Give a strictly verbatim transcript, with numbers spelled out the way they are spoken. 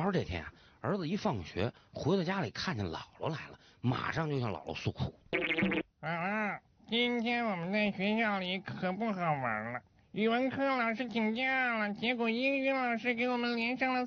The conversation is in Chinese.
说这天啊，儿子一放学回到家里，看见姥姥来了，马上就向姥姥诉苦。 姥姥，今天我们在学校里可不好玩了。语文课老师请假了，结果英语老师给我们连上了